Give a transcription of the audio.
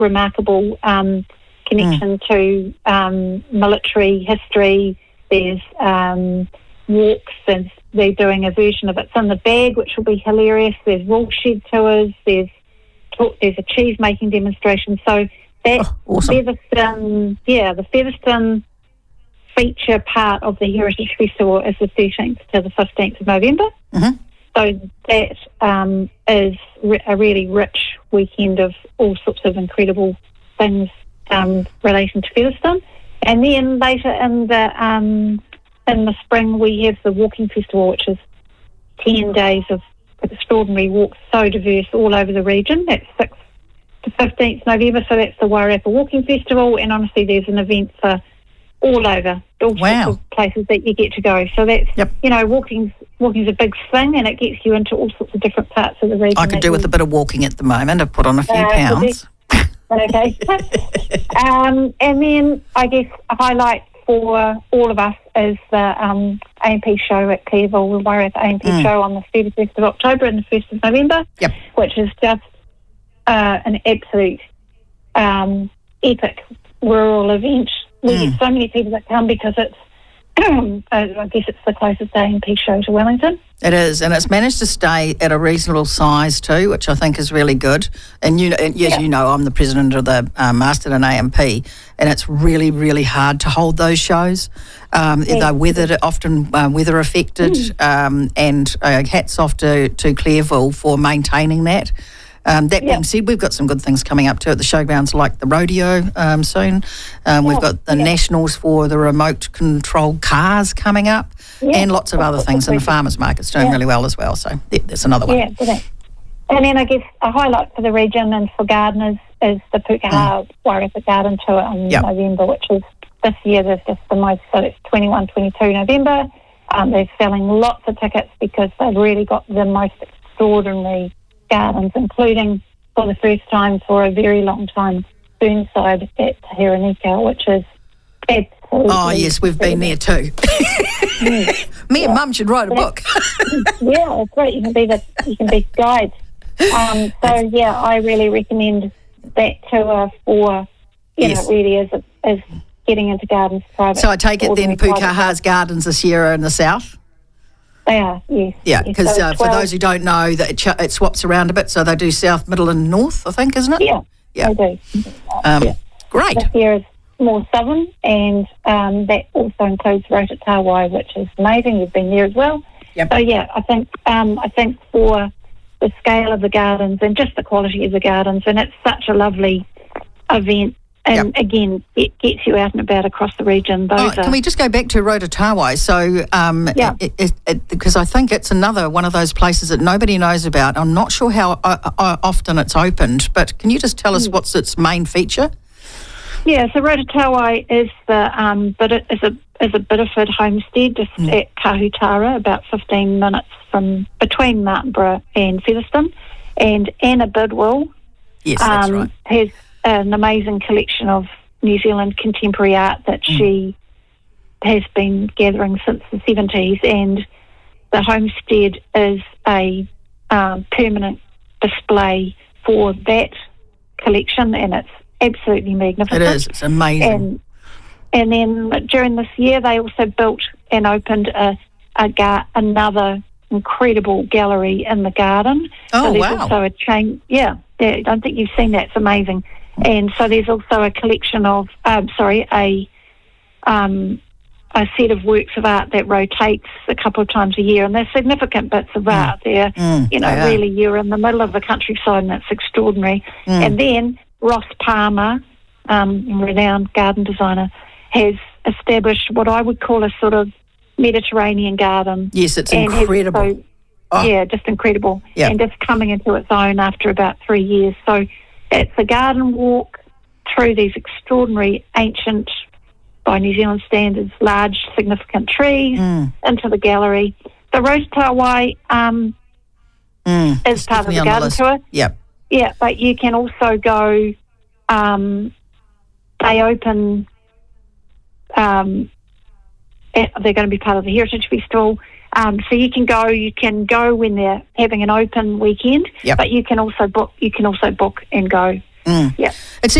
remarkable connection to military history. There's walks, and they're doing a version of It's in the Bag, which will be hilarious. There's woolshed tours. There's a cheese making demonstration. So that awesome. the Featherston feature part of the Heritage Festival is the 13th to the 15th of November. Mm-hmm. So that is a really rich weekend of all sorts of incredible things relating to Featherston. And then later in the spring we have the Walking Festival, which is 10 days of extraordinary walks, so diverse all over the region. That's 6th to 15th November, so that's the Wairarapa Walking Festival, and honestly there's an event for all over, all sorts of places that you get to go. So that's, walking's a big thing, and it gets you into all sorts of different parts of the region. I could do with a bit of walking at the moment. I've put on a few pounds. Okay. And then I guess a highlight for all of us is the A&P show at Clearville, the Wairarapa A&P show on the 31st of October and the 1st of November, which is just an absolute epic rural event. We get so many people that come because it's, I guess it's the closest A&P show to Wellington. It is, and it's managed to stay at a reasonable size too, which I think is really good. And as you know, I'm the president of the Masterton A&P, and it's really, really hard to hold those shows. They're often weather affected, and hats off to Clearville for maintaining that. That being said, we've got some good things coming up too at the showgrounds, like the rodeo soon. We've got the nationals for the remote control cars coming up, and lots of other things. And the farmers market's doing really well as well. So there's another one. Yeah, and then I guess a highlight for the region and for gardeners is the Pukaha Wairarapa Garden Tour in November, which is this year there's just the most. So it's 21, 22 November. They're selling lots of tickets because they've really got the most extraordinary gardens, including for the first time for a very long time Burnside at Tahironika, which is absolutely yes, we've been there too. Me and Mum should write a book. It's great. You can be guides. I really recommend that tour for really as getting into gardens private. So I take it then Pukaha's gardens this year are in the south. They are, yes. Yeah, because for those who don't know, that it swaps around a bit, so they do south, middle and north, I think, isn't it? Yeah, they do. Great. This year is more southern, and that also includes Rotatawai, which is amazing. You've been there as well. Yep. So, I think for the scale of the gardens and just the quality of the gardens, and it's such a lovely event. And again, it gets you out and about across the region. Can we just go back to Rotatawai? So, because I think it's another one of those places that nobody knows about. I'm not sure how often it's opened, but can you just tell us what's its main feature? Yeah, so Rotatawai is is a Bideford homestead just at Kahutara, about 15 minutes from between Martinborough and Featherston, and Anna Bidwell. Yes, that's right. Has an amazing collection of New Zealand contemporary art that she has been gathering since the 70s, and the homestead is a permanent display for that collection, and it's absolutely magnificent. It is, it's amazing. And then during this year they also built and opened another incredible gallery in the garden. Oh, so there's also a chain, I don't think you've seen that, it's amazing. And so there's also a collection of, a set of works of art that rotates a couple of times a year, and they're significant bits of art. They're, really you're in the middle of the countryside, and it's extraordinary. And then Ross Palmer, renowned garden designer, has established what I would call a sort of Mediterranean garden. Yes, it's incredible. Just incredible. Yeah. And just coming into its own after about 3 years. So it's a garden walk through these extraordinary ancient, by New Zealand standards, large, significant trees into the gallery. The Rotatawai is part of the garden tour. Yep. Yeah, but you can also go, they open, they're going to be part of the Heritage Festival. So you can go when they're having an open weekend, but you can also book and go. Yeah. It's